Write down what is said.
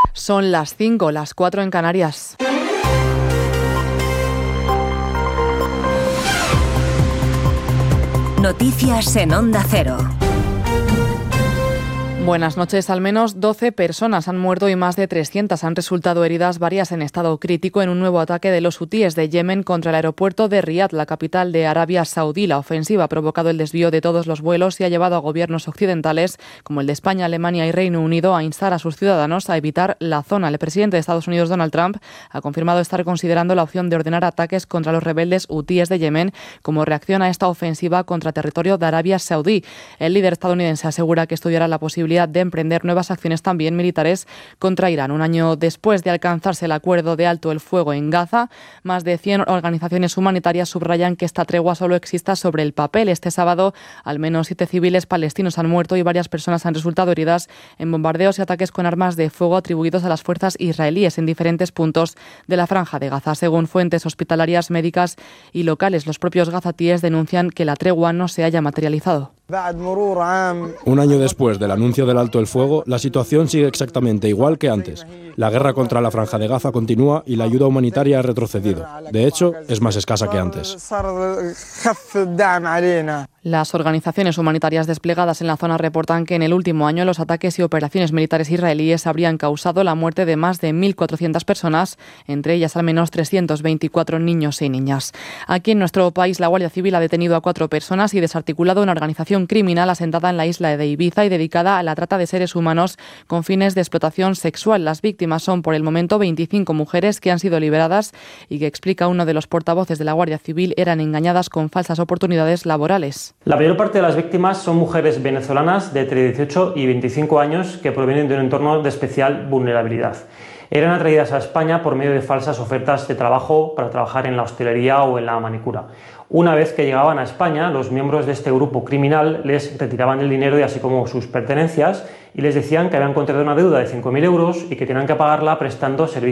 Son las 5, las 4 en Canarias. Noticias en Onda Cero. Buenas noches. Al menos 12 personas han muerto y más de 300 han resultado heridas, varias en estado crítico, en un nuevo ataque de los hutíes de Yemen contra el aeropuerto de Riad, la capital de Arabia Saudí. La ofensiva ha provocado el desvío de todos los vuelos y ha llevado a gobiernos occidentales, como el de España, Alemania y Reino Unido, a instar a sus ciudadanos a evitar la zona. El presidente de Estados Unidos, Donald Trump, ha confirmado estar considerando la opción de ordenar ataques contra los rebeldes hutíes de Yemen como reacción a esta ofensiva contra territorio de Arabia Saudí. El líder estadounidense asegura que estudiará la posibilidad de emprender nuevas acciones también militares contra Irán. Un año después de alcanzarse el acuerdo de alto el fuego en Gaza, más de 100 organizaciones humanitarias subrayan que esta tregua solo exista sobre el papel. Este sábado, al menos 7 civiles palestinos han muerto y varias personas han resultado heridas en bombardeos y ataques con armas de fuego atribuidos a las fuerzas israelíes en diferentes puntos de la Franja de Gaza. Según fuentes hospitalarias, médicas y locales, los propios gazatíes denuncian que la tregua no se haya materializado. Un año después del anuncio del alto el fuego, la situación sigue exactamente igual que antes. La guerra contra la Franja de Gaza continúa y la ayuda humanitaria ha retrocedido. De hecho, es más escasa que antes. Las organizaciones humanitarias desplegadas en la zona reportan que en el último año los ataques y operaciones militares israelíes habrían causado la muerte de más de 1.400 personas, entre ellas al menos 324 niños y niñas. Aquí en nuestro país, la Guardia Civil ha detenido a 4 personas y desarticulado una organización criminal asentada en la isla de Ibiza y dedicada a la trata de seres humanos con fines de explotación sexual. Las víctimas son por el momento 25 mujeres que han sido liberadas y que, explica uno de los portavoces de la Guardia Civil, eran engañadas con falsas oportunidades laborales. La mayor parte de las víctimas son mujeres venezolanas de entre 18 y 25 años que provienen de un entorno de especial vulnerabilidad. Eran atraídas a España por medio de falsas ofertas de trabajo para trabajar en la hostelería o en la manicura. Una vez que llegaban a España, los miembros de este grupo criminal les retiraban el dinero y así como sus pertenencias y les decían que habían contraído una deuda de 5.000 euros y que tenían que pagarla prestando servicios